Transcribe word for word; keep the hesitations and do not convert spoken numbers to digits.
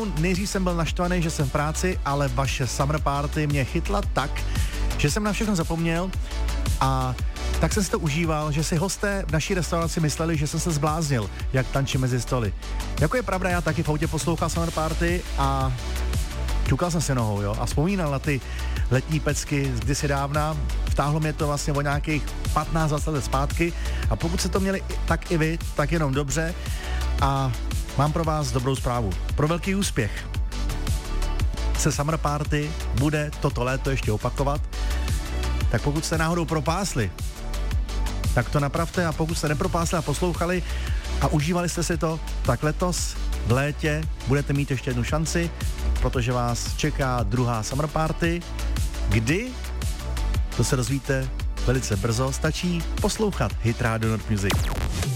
rovnou, nejdřív jsem byl naštvaný, že jsem v práci, ale vaše summer party mě chytla tak, že jsem na všechno zapomněl a tak jsem si to užíval, že si hosté v naší restauraci mysleli, že jsem se zbláznil, jak tančím mezi stoly. Jako je pravda, já taky v autě poslouchal summer party a ťukal jsem si nohou, jo, a vzpomínal na ty letní pecky z kdysi dávna. Vtáhlo mě to vlastně o nějakých patnáct dvacet let zpátky a pokud se to měli tak i vy, tak jenom dobře. A mám pro vás dobrou zprávu. Pro velký úspěch se summer party bude toto léto ještě opakovat. Tak pokud jste náhodou propásli, tak to napravte, a pokud jste nepropásli a poslouchali a užívali jste si to, tak letos v létě budete mít ještě jednu šanci, protože vás čeká druhá summer party. Kdy? To se dozvíte velice brzo, stačí poslouchat Hit Radio Not Music.